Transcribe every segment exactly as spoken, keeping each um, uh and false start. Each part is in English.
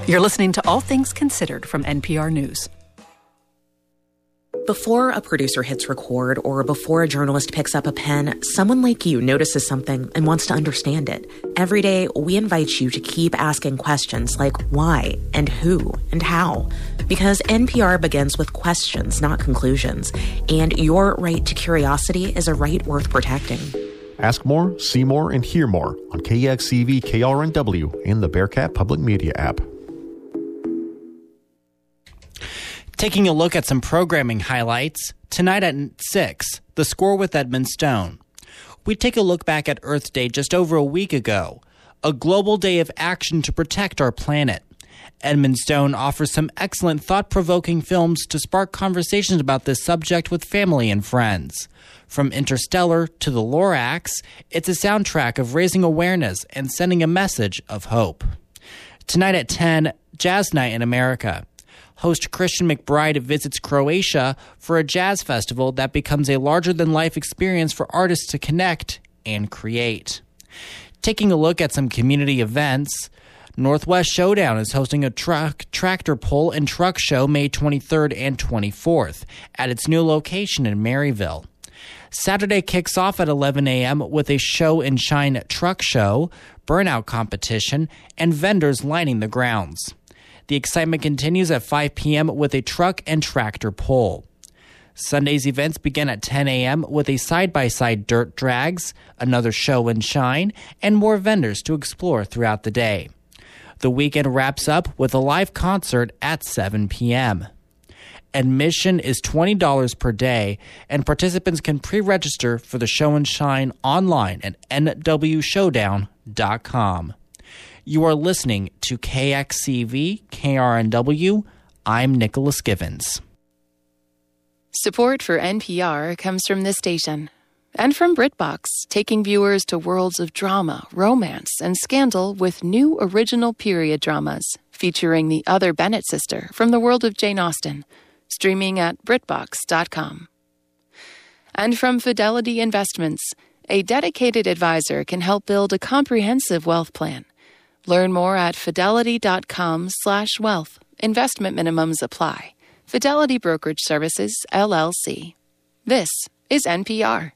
You're listening to All Things Considered from N P R News. Before a producer hits record or before a journalist picks up a pen, someone like you notices something and wants to understand it. Every day, we invite you to keep asking questions like why and who and how. Because N P R begins with questions, not conclusions. And your right to curiosity is a right worth protecting. Ask more, see more, and hear more on K X C V K R N W and the Bearcat Public Media app. Taking a look at some programming highlights, tonight at six, The Score with Edmund Stone. We take a look back at Earth Day just over a week ago, a global day of action to protect our planet. Edmund Stone offers some excellent thought-provoking films to spark conversations about this subject with family and friends. From Interstellar to The Lorax, it's a soundtrack of raising awareness and sending a message of hope. Tonight at ten, Jazz Night in America. Host Christian McBride visits Croatia for a jazz festival that becomes a larger-than-life experience for artists to connect and create. Taking a look at some community events, Northwest Showdown is hosting a truck, tractor pull and truck show May twenty-third and twenty-fourth at its new location in Maryville. Saturday kicks off at eleven a.m. with a show and shine truck show, burnout competition, and vendors lining the grounds. The excitement continues at five p.m. with a truck and tractor pull. Sunday's events begin at ten a.m. with a side-by-side dirt drags, another show and shine, and more vendors to explore throughout the day. The weekend wraps up with a live concert at seven p.m. Admission is twenty dollars per day, and participants can pre-register for the show and shine online at N W showdown dot com. You are listening to K X C V K R N W. I'm Nicholas Givens. Support for N P R comes from this station and from BritBox, taking viewers to worlds of drama, romance, and scandal with new original period dramas featuring the other Bennett sister from the world of Jane Austen, streaming at Brit Box dot com. And from Fidelity Investments, a dedicated advisor can help build a comprehensive wealth plan. Learn more at fidelity dot com slash wealth. Investment minimums apply. Fidelity Brokerage Services, L L C. This is N P R.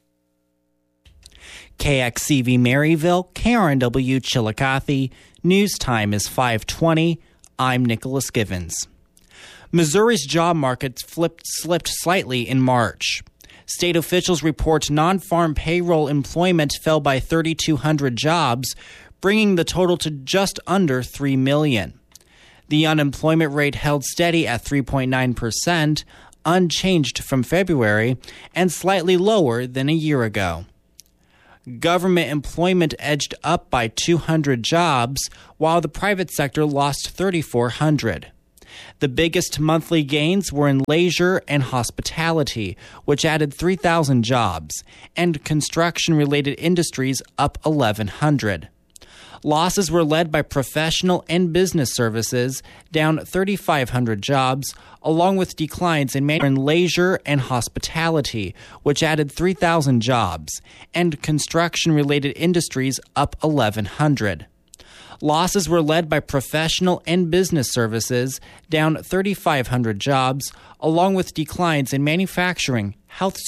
K X C V Maryville, K R N W Chillicothe. News time is five twenty. I'm Nicholas Givens. Missouri's job market flipped, slipped slightly in March. State officials report non-farm payroll employment fell by three thousand two hundred jobs, bringing the total to just under three million. The unemployment rate held steady at three point nine percent, unchanged from February, and slightly lower than a year ago. Government employment edged up by two hundred jobs, while the private sector lost three thousand four hundred. The biggest monthly gains were in leisure and hospitality, which added three thousand jobs, and construction-related industries up eleven hundred. Losses were led by professional and business services, down three thousand five hundred jobs, along with declines in leisure and hospitality, which added three thousand jobs, and construction-related industries up eleven hundred. Losses were led by professional and business services, down three thousand five hundred jobs, along with declines in manufacturing, health